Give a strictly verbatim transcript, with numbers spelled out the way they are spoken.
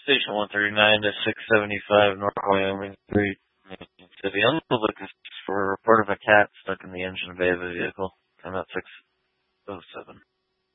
Station one thirty-nine to six seventy-five North Wyoming Street, Mason City. I'm looking for a report of a cat stuck in the engine bay of a vehicle. I'm at six oh seven.